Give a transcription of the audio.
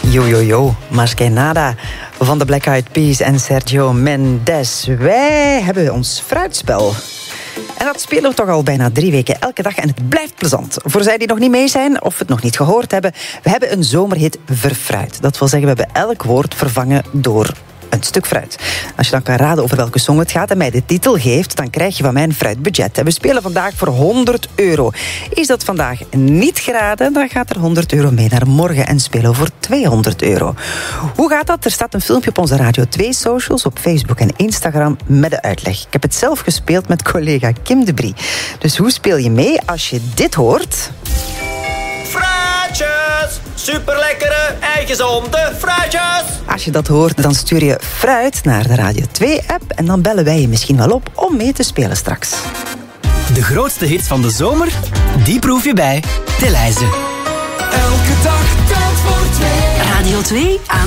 Yo, más que nada van de Black Eyed Peas en Sergio Mendes. Wij hebben ons fruitspel. En dat spelen we toch al bijna 3 weken elke dag. En het blijft plezant. Voor zij die nog niet mee zijn of het nog niet gehoord hebben. We hebben een zomerhit verfruit. Dat wil zeggen, we hebben elk woord vervangen door een stuk fruit. Als je dan kan raden over welke song het gaat en mij de titel geeft, dan krijg je van mij een fruitbudget. En we spelen vandaag voor €100. Is dat vandaag niet geraden, dan gaat er €100 mee naar morgen en spelen we voor €200. Hoe gaat dat? Er staat een filmpje op onze Radio 2 socials, op Facebook en Instagram, met de uitleg. Ik heb het zelf gespeeld met collega Kim de Brie. Dus hoe speel je mee als je dit hoort? Fruitjes! Superlekkere, gezonde fruitjes! Als je dat hoort, dan stuur je fruit naar de Radio 2-app en dan bellen wij je misschien wel op om mee te spelen straks. De grootste hits van de zomer, die proef je bij Delhaize. Elke dag telt voor 2. Radio 2 aan